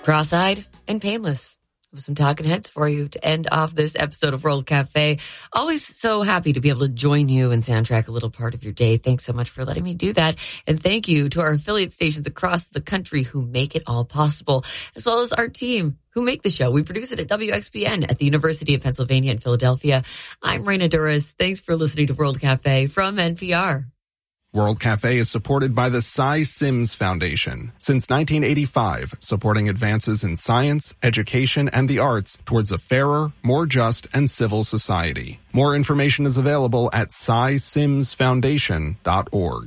Cross-eyed and painless. With some talking heads for you to end off this episode of World Cafe. Always so happy to be able to join you and soundtrack a little part of your day. Thanks so much for letting me do that. And thank you to our affiliate stations across the country who make it all possible, as well as our team who make the show. We produce it at WXPN at the University of Pennsylvania in Philadelphia. I'm Raina Duras. Thanks for listening to World Cafe from NPR. World Cafe is supported by the Cy Sims Foundation. Since 1985, supporting advances in science, education, and the arts towards a fairer, more just, and civil society. More information is available at cysimsfoundation.org.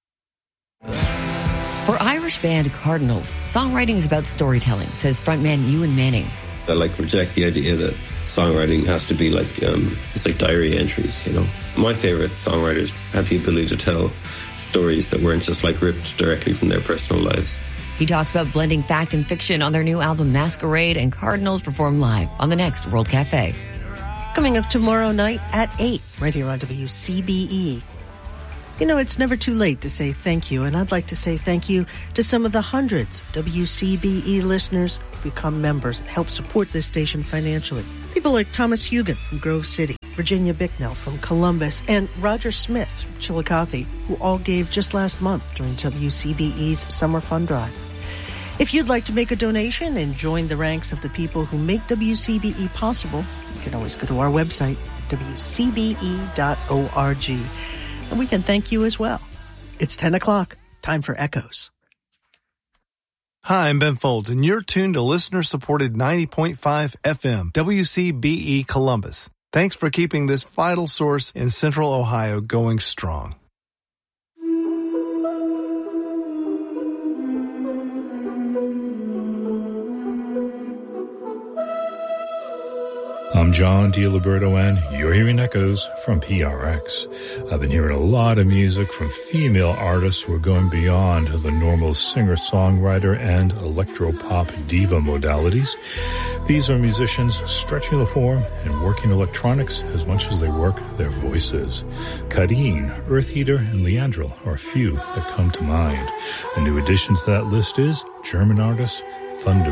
For Irish band Cardinals, songwriting is about storytelling, says frontman Ewan Manning. I reject the idea that songwriting has to be it's like diary entries, you know. My favorite songwriters had the ability to tell stories that weren't just ripped directly from their personal lives. He talks about blending fact and fiction on their new album Masquerade, and Cardinals perform live on the next World Cafe. Coming up tomorrow night at 8, right here on WCBE. You know, it's never too late to say thank you, and I'd like to say thank you to some of the hundreds of WCBE listeners who become members and help support this station financially. People like Thomas Hugan from Grove City, Virginia Bicknell from Columbus, and Roger Smith from Chillicothe, who all gave just last month during WCBE's Summer Fund Drive. If you'd like to make a donation and join the ranks of the people who make WCBE possible, you can always go to our website, wcbe.org. And we can thank you as well. It's 10 o'clock. Time for Echoes. Hi, I'm Ben Folds, and you're tuned to listener-supported 90.5 FM, WCBE Columbus. Thanks for keeping this vital source in Central Ohio going strong. I'm John DiLiberto, and you're hearing Echoes from PRX. I've been hearing a lot of music from female artists who are going beyond the normal singer-songwriter and electro-pop diva modalities. These are musicians stretching the form and working electronics as much as they work their voices. Kadeen, Earth Eater, and Leandro are a few that come to mind. A new addition to that list is German artist Thunder.